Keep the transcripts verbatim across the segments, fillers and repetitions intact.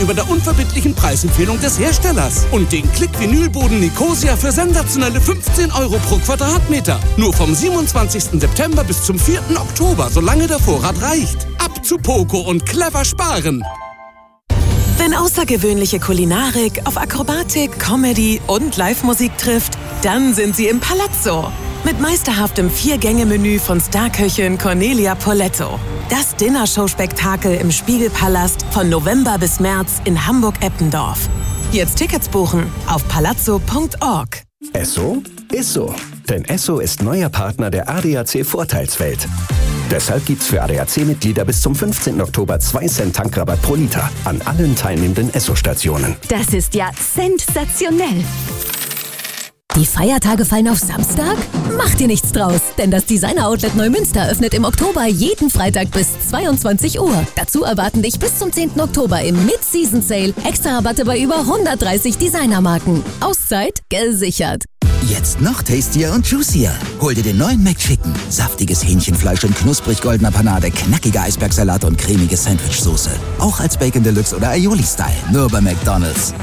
über der unverbindlichen Preisempfehlung des Herstellers und den Klick-Vinylboden Nicosia für sensationelle fünfzehn Euro pro Quadratmeter. Nur vom siebenundzwanzigsten September bis zum vierten Oktober, solange der Vorrat reicht. Ab zu Poco und clever sparen. Wenn außergewöhnliche Kulinarik auf Akrobatik, Comedy und Live-Musik trifft, dann sind Sie im Palazzo. Mit meisterhaftem Vier-Gänge-Menü von Starköchin Cornelia Poletto. Das Dinnershow-Spektakel im Spiegelpalast von November bis März in Hamburg-Eppendorf. Jetzt Tickets buchen auf palazzo punkt org. Esso ist so. Denn Esso ist neuer Partner der A D A C Vorteilswelt. Deshalb gibt's für A D A C-Mitglieder bis zum fünfzehnten Oktober zwei Cent Tankrabatt pro Liter an allen teilnehmenden Esso-Stationen. Das ist ja sensationell. Die Feiertage fallen auf Samstag? Mach dir nichts draus, denn das Designer-Outlet Neumünster öffnet im Oktober jeden Freitag bis zweiundzwanzig Uhr. Dazu erwarten dich bis zum zehnten Oktober im Mid-Season-Sale extra Rabatte bei über hundertdreißig Designermarken. Auszeit gesichert. Jetzt noch tastier und juicier. Hol dir den neuen McChicken. Saftiges Hähnchenfleisch in knusprig goldener Panade, knackiger Eisbergsalat und cremige Sandwichsoße. Auch als Bacon Deluxe oder Aioli-Style. Nur bei McDonald's.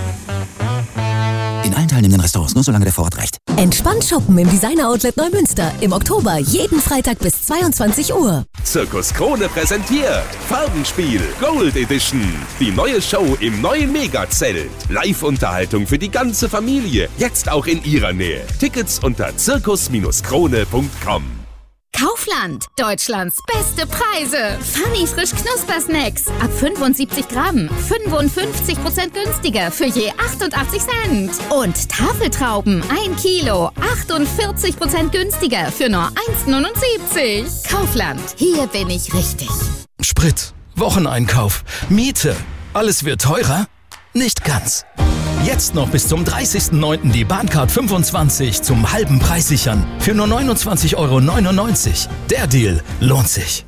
In allen teilnehmenden Restaurants, nur solange der Vorrat reicht. Entspannt shoppen im Designer-Outlet Neumünster. Im Oktober jeden Freitag bis zweiundzwanzig Uhr. Zirkus Krone präsentiert Farbenspiel Gold Edition. Die neue Show im neuen Megazelt. Live-Unterhaltung für die ganze Familie. Jetzt auch in ihrer Nähe. Tickets unter zirkus krone punkt com. Kaufland, Deutschlands beste Preise. Funny frisch Knuspersnacks ab fünfundsiebzig Gramm, fünfundfünfzig Prozent günstiger für je achtundachtzig Cent. Und Tafeltrauben ein Kilo, achtundvierzig Prozent günstiger für nur eins neunundsiebzig. Kaufland, hier bin ich richtig. Sprit, Wocheneinkauf, Miete, alles wird teurer? Nicht ganz. Jetzt noch bis zum dreißigsten neunten die Bahncard fünfundzwanzig zum halben Preis sichern. Für nur neunundzwanzig Euro neunundneunzig. Der Deal lohnt sich.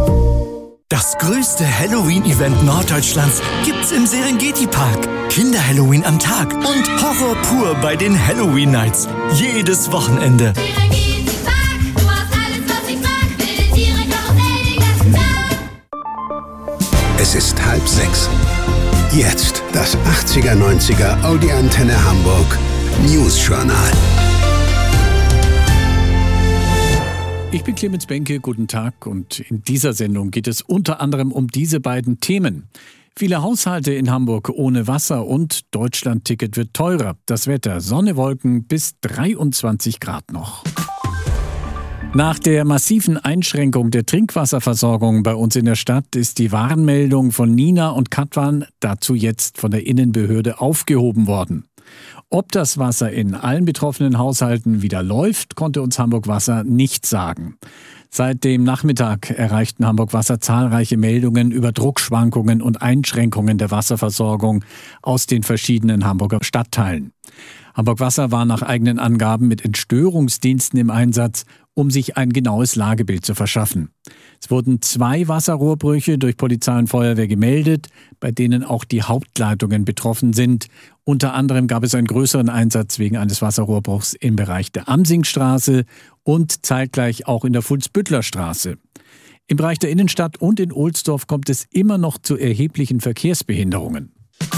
Das größte Halloween-Event Norddeutschlands gibt's im Serengeti-Park. Kinder-Halloween am Tag und Horror pur bei den Halloween-Nights. Jedes Wochenende. Serengeti-Park, du hast alles, was ich mag. Wilde Tiere, Karussell, den ganzen Tag. Es ist halb sechs. Jetzt das achtziger neunziger Audi Antenne Hamburg News Journal. Ich bin Clemens Benke, guten Tag, und in dieser Sendung geht es unter anderem um diese beiden Themen. Viele Haushalte in Hamburg ohne Wasser und Deutschland-Ticket wird teurer. Das Wetter, Sonne, Wolken bis dreiundzwanzig Grad noch. Nach der massiven Einschränkung der Trinkwasserversorgung bei uns in der Stadt ist die Warnmeldung von Nina und Katwan dazu jetzt von der Innenbehörde aufgehoben worden. Ob das Wasser in allen betroffenen Haushalten wieder läuft, konnte uns Hamburg Wasser nicht sagen. Seit dem Nachmittag erreichten Hamburg Wasser zahlreiche Meldungen über Druckschwankungen und Einschränkungen der Wasserversorgung aus den verschiedenen Hamburger Stadtteilen. Hamburg Wasser war nach eigenen Angaben mit Entstörungsdiensten im Einsatz, um sich ein genaues Lagebild zu verschaffen. Es wurden zwei Wasserrohrbrüche durch Polizei und Feuerwehr gemeldet, bei denen auch die Hauptleitungen betroffen sind. Unter anderem gab es einen größeren Einsatz wegen eines Wasserrohrbruchs im Bereich der Amsingstraße und zeitgleich auch in der Fuhlsbüttler Straße. Im Bereich der Innenstadt und in Ohlsdorf kommt es immer noch zu erheblichen Verkehrsbehinderungen.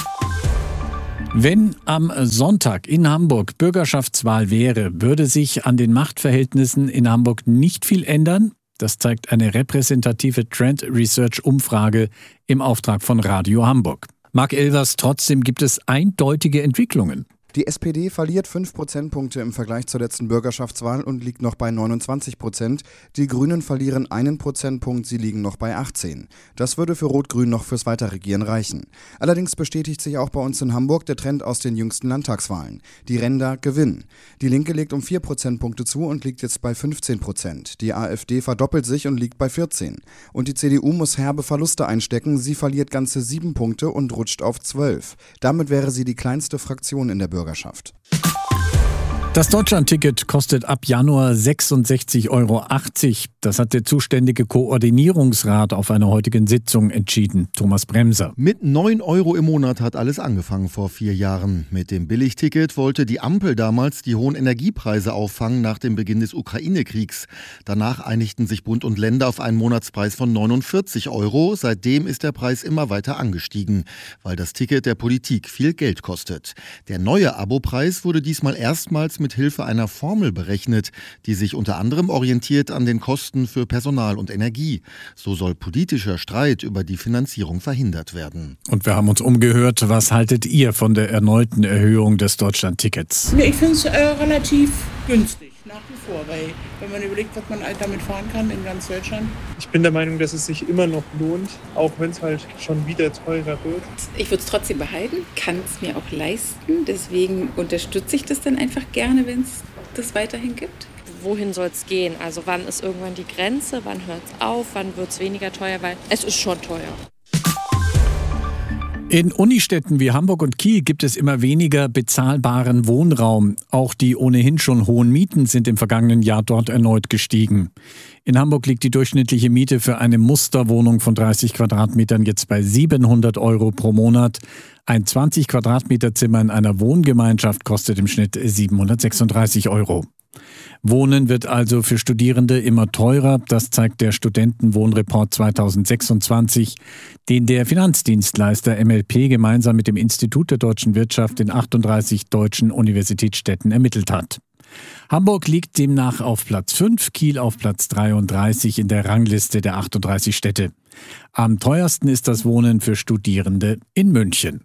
Wenn am Sonntag in Hamburg Bürgerschaftswahl wäre, würde sich an den Machtverhältnissen in Hamburg nicht viel ändern. Das zeigt eine repräsentative Trend Research Umfrage im Auftrag von Radio Hamburg. Marc Elvers, trotzdem gibt es eindeutige Entwicklungen. Die S P D verliert fünf Prozentpunkte im Vergleich zur letzten Bürgerschaftswahl und liegt noch bei neunundzwanzig Prozent. Die Grünen verlieren einen Prozentpunkt, sie liegen noch bei achtzehn. Das würde für Rot-Grün noch fürs Weiterregieren reichen. Allerdings bestätigt sich auch bei uns in Hamburg der Trend aus den jüngsten Landtagswahlen. Die Ränder gewinnen. Die Linke legt um vier Prozentpunkte zu und liegt jetzt bei fünfzehn Prozent. Die AfD verdoppelt sich und liegt bei vierzehn. Und die C D U muss herbe Verluste einstecken. Sie verliert ganze sieben Punkte und rutscht auf zwölf. Damit wäre sie die kleinste Fraktion in der Bürgerschaft. Das Deutschland-Ticket kostet ab Januar sechsundsechzig Euro achtzig. Das hat der zuständige Koordinierungsrat auf einer heutigen Sitzung entschieden. Thomas Bremser. Mit neun Euro im Monat hat alles angefangen vor vier Jahren. Mit dem Billigticket wollte die Ampel damals die hohen Energiepreise auffangen nach dem Beginn des Ukraine-Kriegs. Danach einigten sich Bund und Länder auf einen Monatspreis von neunundvierzig Euro. Seitdem ist der Preis immer weiter angestiegen, weil das Ticket der Politik viel Geld kostet. Der neue Abopreis wurde diesmal erstmals mit Hilfe einer Formel berechnet, die sich unter anderem orientiert an den Kosten für Personal und Energie. So soll politischer Streit über die Finanzierung verhindert werden. Und wir haben uns umgehört. Was haltet ihr von der erneuten Erhöhung des Deutschland-Tickets? Nee, ich finde es äh, relativ günstig, nach wie vor, weil wenn man überlegt, was man damit fahren kann in ganz Deutschland. Ich bin der Meinung, dass es sich immer noch lohnt, auch wenn es halt schon wieder teurer wird. Ich würde es trotzdem behalten, kann es mir auch leisten. Deswegen unterstütze ich das dann einfach gerne, wenn es das weiterhin gibt. Wohin soll es gehen? Also wann ist irgendwann die Grenze? Wann hört es auf? Wann wird es weniger teuer? Weil es ist schon teuer. In Unistädten wie Hamburg und Kiel gibt es immer weniger bezahlbaren Wohnraum. Auch die ohnehin schon hohen Mieten sind im vergangenen Jahr dort erneut gestiegen. In Hamburg liegt die durchschnittliche Miete für eine Musterwohnung von dreißig Quadratmetern jetzt bei siebenhundert Euro pro Monat. Ein zwanzig Quadratmeter Zimmer in einer Wohngemeinschaft kostet im Schnitt siebenhundertsechsunddreißig Euro. Wohnen wird also für Studierende immer teurer. Das zeigt der Studentenwohnreport zweitausendsechsundzwanzig, den der Finanzdienstleister M L P gemeinsam mit dem Institut der deutschen Wirtschaft in achtunddreißig deutschen Universitätsstädten ermittelt hat. Hamburg liegt demnach auf Platz fünf, Kiel auf Platz dreiunddreißig in der Rangliste der achtunddreißig Städte. Am teuersten ist das Wohnen für Studierende in München.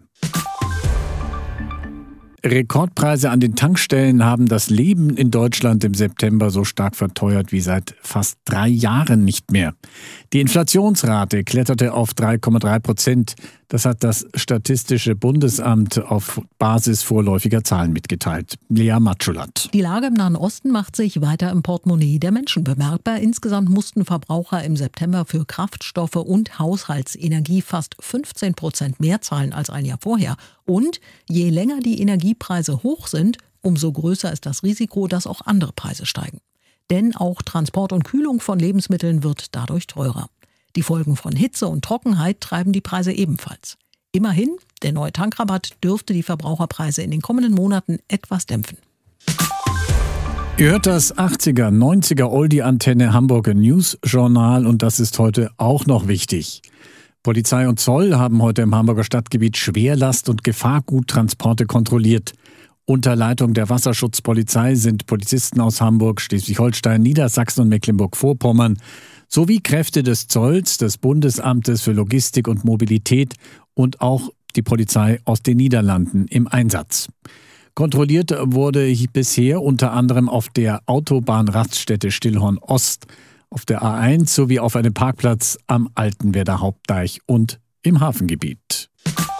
Rekordpreise an den Tankstellen haben das Leben in Deutschland im September so stark verteuert wie seit fast drei Jahren nicht mehr. Die Inflationsrate kletterte auf drei Komma drei Prozent. Das hat das Statistische Bundesamt auf Basis vorläufiger Zahlen mitgeteilt. Lea Matschulat. Die Lage im Nahen Osten macht sich weiter im Portemonnaie der Menschen bemerkbar. Insgesamt mussten Verbraucher im September für Kraftstoffe und Haushaltsenergie fast fünfzehn Prozent mehr zahlen als ein Jahr vorher. Und je länger die Energiepreise hoch sind, umso größer ist das Risiko, dass auch andere Preise steigen. Denn auch Transport und Kühlung von Lebensmitteln wird dadurch teurer. Die Folgen von Hitze und Trockenheit treiben die Preise ebenfalls. Immerhin, der neue Tankrabatt dürfte die Verbraucherpreise in den kommenden Monaten etwas dämpfen. Ihr hört das achtziger, neunziger Oldie-Antenne Hamburger News-Journal und das ist heute auch noch wichtig. Polizei und Zoll haben heute im Hamburger Stadtgebiet Schwerlast- und Gefahrguttransporte kontrolliert. Unter Leitung der Wasserschutzpolizei sind Polizisten aus Hamburg, Schleswig-Holstein, Niedersachsen und Mecklenburg-Vorpommern sowie Kräfte des Zolls, des Bundesamtes für Logistik und Mobilität und auch die Polizei aus den Niederlanden im Einsatz. Kontrolliert wurde bisher unter anderem auf der Autobahnraststätte Stillhorn Ost, auf der A eins sowie auf einem Parkplatz am Altenwerder Hauptdeich und im Hafengebiet.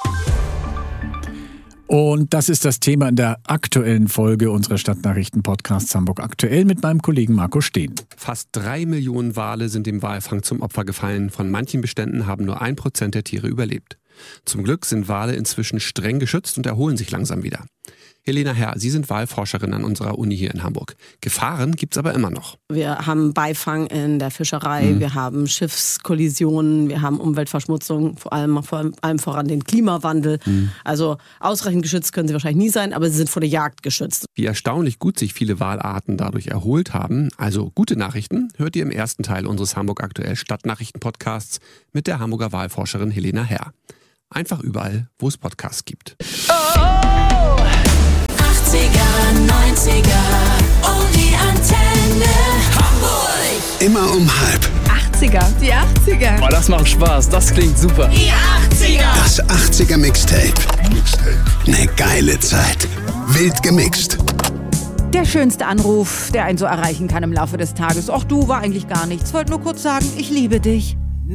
Und das ist das Thema in der aktuellen Folge unseres Stadtnachrichten-Podcasts Hamburg aktuell mit meinem Kollegen Marco Steen. Fast drei Millionen Wale sind dem Walfang zum Opfer gefallen. Von manchen Beständen haben nur ein Prozent der Tiere überlebt. Zum Glück sind Wale inzwischen streng geschützt und erholen sich langsam wieder. Helena Herr, Sie sind Walforscherin an unserer Uni hier in Hamburg. Gefahren gibt's aber immer noch. Wir haben Beifang in der Fischerei, mhm. wir haben Schiffskollisionen, wir haben Umweltverschmutzung, vor allem, vor allem voran den Klimawandel. Mhm. Also ausreichend geschützt können sie wahrscheinlich nie sein, aber sie sind vor der Jagd geschützt. Wie erstaunlich gut sich viele Walarten dadurch erholt haben, also gute Nachrichten, hört ihr im ersten Teil unseres Hamburg aktuell Stadtnachrichten-Podcasts mit der Hamburger Walforscherin Helena Herr. Einfach überall, wo es Podcasts gibt. Oh, oh. achtziger, neunziger, oh die Antenne Hamburg. Immer um halb. achtziger, die achtziger. Oh, das macht Spaß, das klingt super. Die achtziger. Das achtziger Mixtape. Mixtape. Eine geile Zeit. Wild gemixt. Der schönste Anruf, der einen so erreichen kann im Laufe des Tages. Och du, war eigentlich gar nichts. Wollte nur kurz sagen, ich liebe dich.